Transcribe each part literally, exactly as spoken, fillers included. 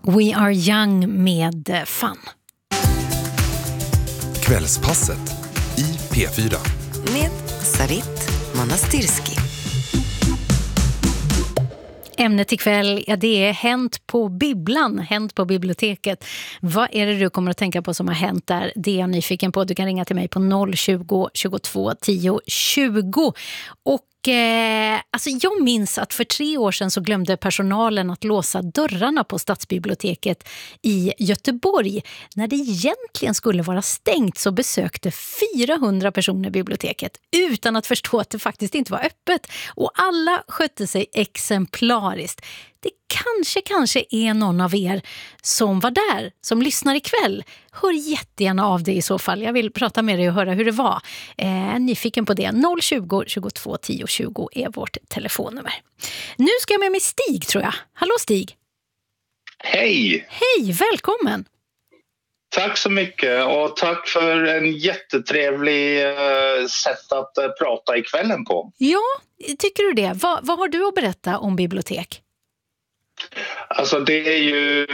We Are Young med Fun. Kvällspasset i P fyra. Med Sarit Manastirski. Ämnet ikväll, ja, det är hänt på bibblan, hänt på biblioteket. Vad är det du kommer att tänka på som har hänt där? Det är jag nyfiken på. Du kan ringa till mig på noll tjugo, tjugotvå, tio, tjugo. Och eh, alltså jag minns att för tre år sedan så glömde personalen att låsa dörrarna på Stadsbiblioteket i Göteborg. När det egentligen skulle vara stängt så besökte fyrahundra personer biblioteket utan att förstå att det faktiskt inte var öppet. Och alla skötte sig exemplariskt. Det kanske, kanske är någon av er som var där, som lyssnar ikväll. Hör jättegärna av dig i så fall. Jag vill prata med dig och höra hur det var. Eh, nyfiken på det. noll tjugo, tjugotvå, tio, tjugo är vårt telefonnummer. Nu ska jag med mig Stig, tror jag. Hallå Stig. Hej! Hej, välkommen. Tack så mycket och tack för en jättetrevlig uh, sätt att uh, prata ikvällen på. Ja, tycker du det? Va, vad har du att berätta om bibliotek? Alltså det är ju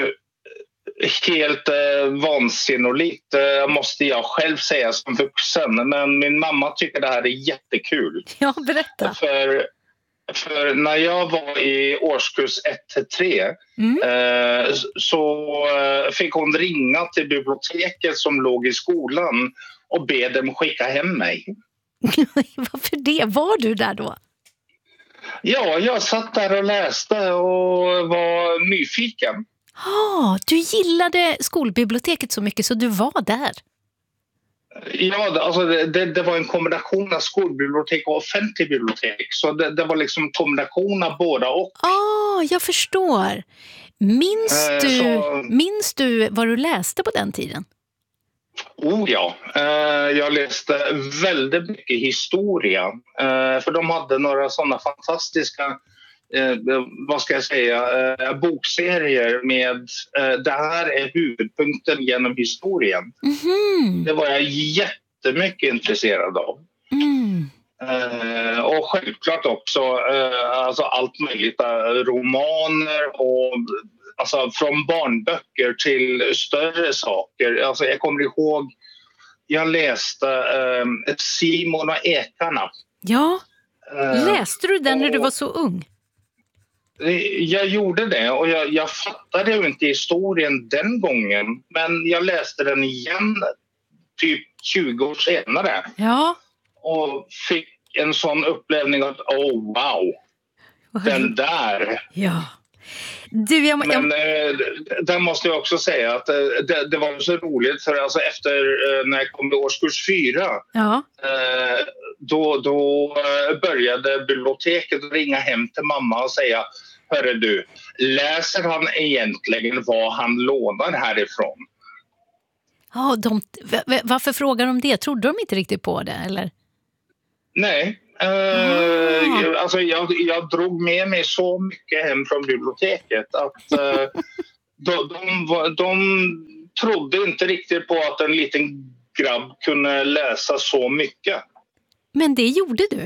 helt eh, vansinnigt, eh, måste jag själv säga som vuxen. Men min mamma tycker det här är jättekul. Ja, berätta. För, för när jag var i årskurs ett till tre Mm. eh, så eh, fick hon ringa till biblioteket som låg i skolan och be dem skicka hem mig. Varför det? Var du där då? Ja, jag satt där och läste och var nyfiken. Ah, du gillade skolbiblioteket så mycket så du var där. Ja, alltså det, det, det var en kombination av skolbibliotek och offentlig bibliotek. Så det, det var liksom en kombination av båda och. Ah, jag förstår. Minns Eh, du, så- minns du vad du läste på den tiden? Oh ja, eh, jag läste väldigt mycket historia. Eh, för de hade några sådana fantastiska, eh, vad ska jag säga, eh, bokserier med eh, det här är huvudpunkten genom historien. Mhm. Det var jag jättemycket intresserad av. Mm. Eh, och självklart också eh, alltså allt möjligt, eh, romaner och alltså från barnböcker till större saker. Alltså jag kommer ihåg, jag läste eh, Simon och ekarna. Ja, Eh, läste du den när du och- var så ung? Jag gjorde det och jag, jag fattade ju inte historien den gången, men jag läste den igen typ tjugo år senare. Ja. Och fick en sån upplevelse att oh wow, den där. Ja. Du, jag, Men jag, eh, där måste jag också säga att eh, det, det var så roligt för alltså efter eh, när jag kom till årskurs fyra ja. eh, då, då eh, började biblioteket ringa hem till mamma och säga: hörru du, läser han egentligen vad han lånar härifrån? Ja, de, va- va- varför frågar de det? Trodde de inte riktigt på det, eller? Nej. Eh, Ah. alltså jag, jag drog med mig så mycket hem från biblioteket att eh, de, de, var- de trodde inte riktigt på att en liten grabb kunde läsa så mycket. Men det gjorde du.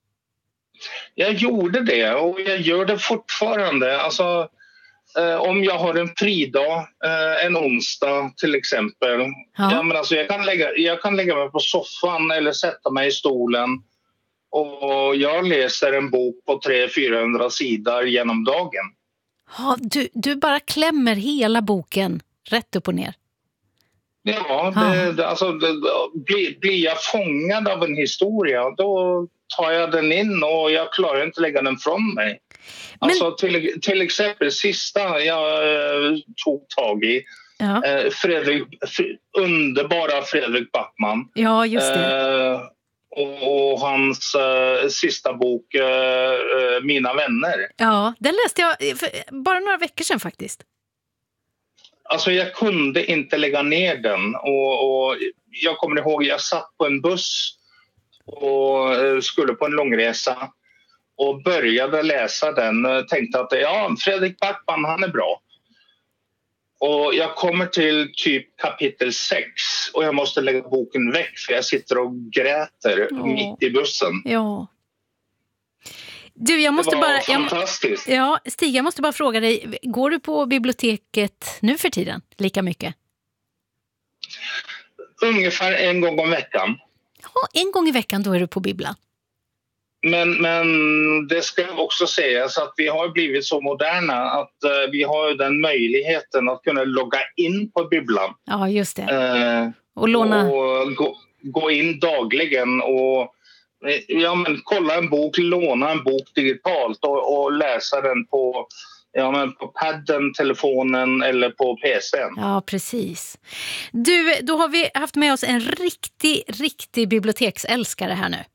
Jag gjorde det och jag gör det fortfarande. Alltså, eh, om jag har en fridag, eh, en onsdag till exempel. Ja. Ja, men alltså, jag, kan lägga, jag kan lägga mig på soffan eller sätta mig i stolen. Och jag läser en bok på tre till fyrahundra sidor genom dagen. Ja, du, du bara klämmer hela boken rätt upp och ner. Ja, det, det, alltså, det, blir, blir jag fångad av en historia då tar jag den in och jag klarar inte att lägga den från mig. Men- Alltså, till, till exempel sista jag eh, tog tag i, Ja, eh, Fredrik, Fr- underbara Fredrik Backman. ja just det. Eh, och, och hans eh, sista bok, eh, eh, Mina vänner. Ja, den läste jag för bara några veckor sedan faktiskt. Alltså jag kunde inte lägga ner den och, och jag kommer ihåg jag satt på en buss och eh, skulle på en långresa och började läsa den och tänkte att ja, Fredrik Backman, han är bra. Och jag kommer till typ kapitel sex och jag måste lägga boken väck för jag sitter och gräter Åh. mitt i bussen. Ja. Du, jag måste det var bara, fantastiskt. Jag, ja, Stig, jag måste bara fråga dig, går du på biblioteket nu för tiden lika mycket? Ungefär en gång om veckan. Ja, en gång i veckan då är du på bibblan. Men, men det ska också sägas att vi har blivit så moderna att uh, vi har den möjligheten att kunna logga in på bibblan. Ja, just det. Uh, och låna... och gå, gå in dagligen och ja, men, kolla en bok, låna en bok digitalt och, och läsa den på, ja, men, på padden, telefonen eller på P C:n. Ja, precis. Du, då har vi haft med oss en riktig, riktig biblioteksälskare här nu.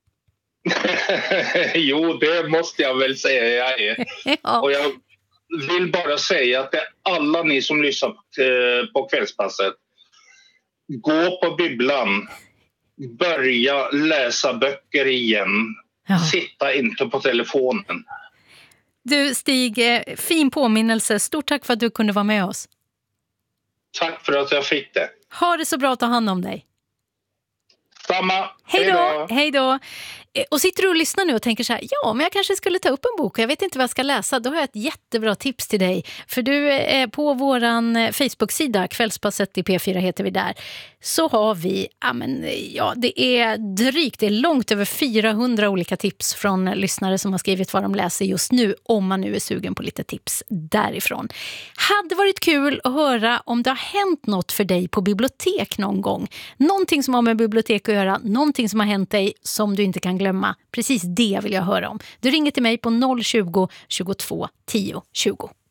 Jo, det måste jag väl säga jag är. Ja. Och jag vill bara säga att det är alla ni som lyssnar på Kvällspasset. Gå på bibblan. Börja läsa böcker igen. Ja. Sitta inte på telefonen. Du Stig, fin påminnelse. Stort tack för att du kunde vara med oss. Tack för att jag fick det. Ha det så bra, ta hand om dig. Samma. Hej då. Hej då. Och sitter du och lyssnar nu och tänker så här, ja, men jag kanske skulle ta upp en bok och jag vet inte vad jag ska läsa. Då har jag ett jättebra tips till dig. För du är på våran Facebook-sida, Kvällspasset i P fyra heter vi där. Så har vi, ja, men, ja det är drygt, det är långt över fyrahundra olika tips från lyssnare som har skrivit vad de läser just nu. Om man nu är sugen på lite tips därifrån. Hade varit kul att höra om det har hänt något för dig på bibliotek någon gång. Någonting som har med bibliotek att göra, någonting som har hänt dig som du inte kan glömma. Precis det vill jag höra om. Du ringer till mig på noll tjugo, tjugotvå, tio, tjugo.